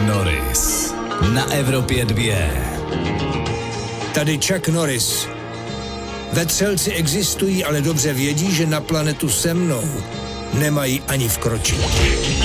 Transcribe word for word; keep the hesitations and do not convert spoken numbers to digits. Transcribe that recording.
Norris na Evropě dvě. Tady Chuck Norris. Vetřelci existují, ale dobře vědí, že na planetu se mnou nemají ani vkročit.